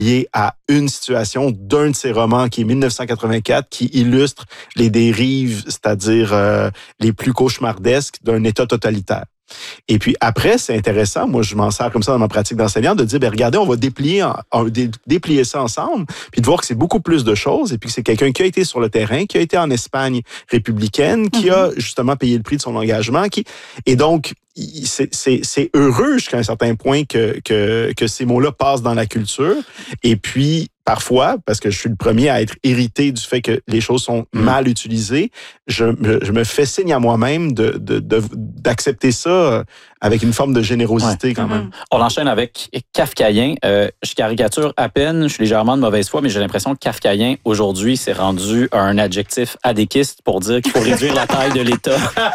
lié à une situation d'un de ses romans qui est 1984, qui illustre les dérives, c'est-à-dire les plus cauchemardesques d'un État totalitaire. Et puis après, c'est intéressant, moi je m'en sers comme ça dans ma pratique d'enseignant, de dire, regardez, on va déplier ça ensemble, puis de voir que c'est beaucoup plus de choses, et puis que c'est quelqu'un qui a été sur le terrain, qui a été en Espagne républicaine, qui a justement payé le prix de son engagement, et donc c'est heureux jusqu'à un certain point que ces mots-là passent dans la culture, et puis parfois, parce que je suis le premier à être irrité du fait que les choses sont mal utilisées, je me fais signe à moi-même d'accepter ça avec une forme de générosité quand même. On enchaîne avec kafkaïen. Je caricature à peine, je suis légèrement de mauvaise foi, mais j'ai l'impression que kafkaïen, aujourd'hui, s'est rendu un adjectif adéquiste pour dire qu'il faut réduire la taille de l'État.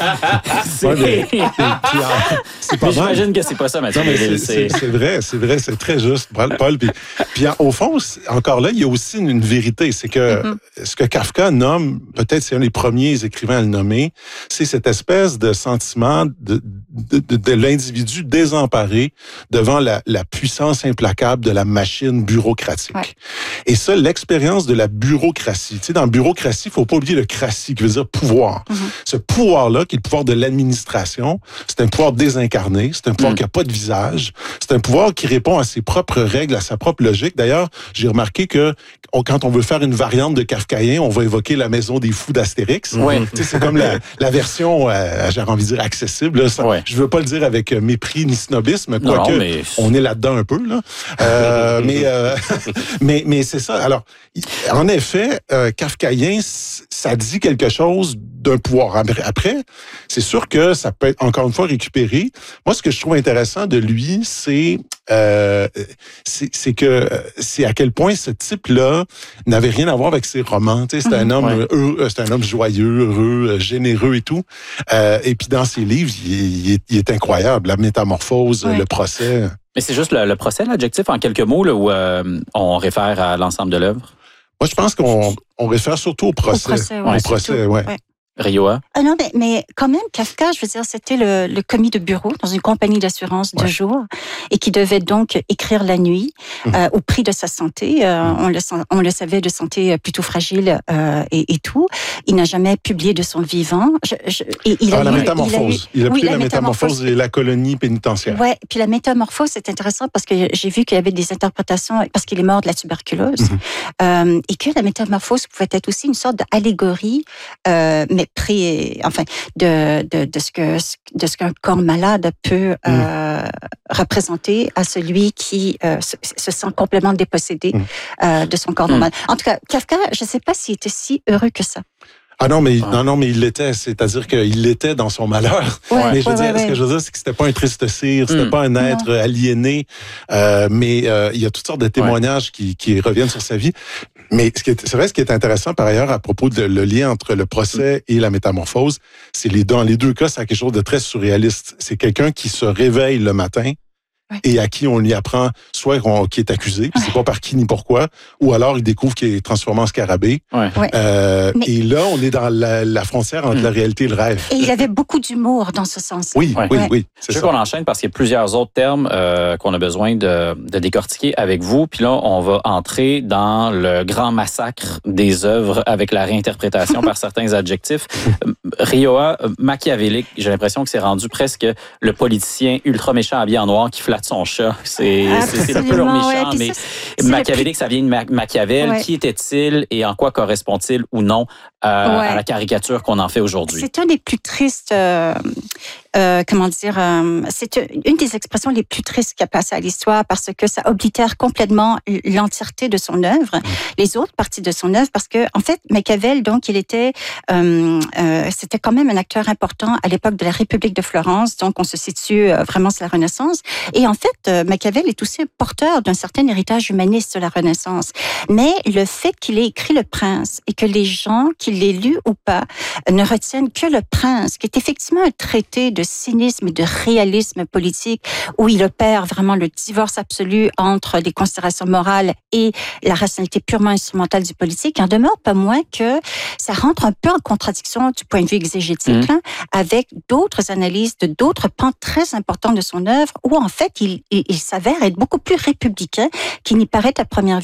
C'est pas mais j'imagine que c'est pas ça, Mathieu. C'est vrai, c'est très juste, Paul. Puis au fond, encore là, il y a aussi une vérité. C'est que ce que Kafka nomme, peut-être c'est un des premiers écrivains à le nommer, c'est cette espèce de sentiment de l'individu désemparé devant la puissance implacable de la machine bureaucratique. Ouais. Et ça, l'expérience de la bureaucratie. Tu sais, dans la bureaucratie, il ne faut pas oublier le cratie, qui veut dire pouvoir. Ce pouvoir-là, qui est le pouvoir de l'administration, c'est un pouvoir désincarné, c'est un pouvoir qui n'a pas de visage, c'est un pouvoir qui répond à ses propres règles, à sa propre logique. D'ailleurs, j'ai remarqué que quand on veut faire une variante de kafkaïen, on va évoquer la maison des fous d'Astérix. Ouais. Tu sais, c'est comme la version, j'ai envie de dire, accessible. Là. Ça, je veux pas le dire avec mépris ni snobisme, quoique on est là-dedans un peu. Là. Mais c'est ça. Alors, en effet, kafkaïen, ça dit quelque chose d'un pouvoir. Après, c'est sûr que ça peut être encore une fois récupéré. Moi, ce que je trouve intéressant de lui, c'est que c'est à quel point ce type-là n'avait rien à voir avec ses romans. Tu sais, c'était un homme heureux, c'était un homme joyeux, heureux, généreux et tout. Et puis dans ses livres, il est incroyable. La métamorphose, le procès. Mais c'est juste le procès, l'adjectif en quelques mots, là, où on réfère à l'ensemble de l'œuvre? Moi, je pense qu'on réfère surtout au procès. Au procès, ouais. Rioa? Non, mais quand même, Kafka, je veux dire, c'était le commis de bureau dans une compagnie d'assurance de jour et qui devait donc écrire la nuit au prix de sa santé. On le savait, de santé plutôt fragile et tout. Il n'a jamais publié de son vivant. La métamorphose. Il a pris la métamorphose et la colonie pénitentiaire. Oui, puis la métamorphose, c'est intéressant parce que j'ai vu qu'il y avait des interprétations, parce qu'il est mort de la tuberculose, et que la métamorphose pouvait être aussi une sorte d'allégorie, mais de ce qu'un corps malade peut représenter à celui qui se sent complètement dépossédé de son corps normal. En tout cas, Kafka, je ne sais pas s'il était si heureux que ça. Ah non, mais il l'était. C'est-à-dire qu'il l'était dans son malheur. Mais ce que je veux dire, c'est que c'était pas un triste cire, c'était pas un être aliéné. Mais il y a toutes sortes de témoignages qui reviennent sur sa vie. Mais c'est vrai, ce qui est intéressant par ailleurs à propos de le lien entre le procès et la métamorphose, c'est dans les deux cas, c'est quelque chose de très surréaliste. C'est quelqu'un qui se réveille le matin et à qui on lui apprend soit qu'il est accusé, puis c'est pas par qui ni pourquoi, ou alors il découvre qu'il est transformé en scarabée. Et là, on est dans la frontière entre la réalité et le rêve. Et il avait beaucoup d'humour dans ce sens. Oui. Je veux qu'on enchaîne parce qu'il y a plusieurs autres termes qu'on a besoin de décortiquer avec vous. Puis là, on va entrer dans le grand massacre des œuvres avec la réinterprétation par certains adjectifs. Rioa, machiavélique, j'ai l'impression que c'est rendu presque le politicien ultra méchant habillé en noir qui flatte son chat. C'est un peu leur méchant, mais machiavélique, ça vient de Machiavel. Qui était-il et en quoi correspond-il ou non à la caricature qu'on en fait aujourd'hui? C'est un des plus tristes... c'est une des expressions les plus tristes qui a passé à l'histoire parce que ça oblitère complètement l'entièreté de son œuvre, les autres parties de son œuvre, parce que en fait, Machiavel, donc, il était, c'était quand même un acteur important à l'époque de la République de Florence, donc on se situe vraiment sur la Renaissance. Et en fait, Machiavel est aussi porteur d'un certain héritage humaniste de la Renaissance. Mais le fait qu'il ait écrit Le Prince et que les gens, qui l'aient lu ou pas, ne retiennent que Le Prince, qui est effectivement un traité de cynisme et de réalisme politique où il opère vraiment le divorce absolu entre les considérations morales et la rationalité purement instrumentale du politique, il en demeure pas moins que ça rentre un peu en contradiction du point de vue exégétique avec d'autres analyses de d'autres pans très importants de son œuvre où en fait il s'avère être beaucoup plus républicain qu'il n'y paraît à première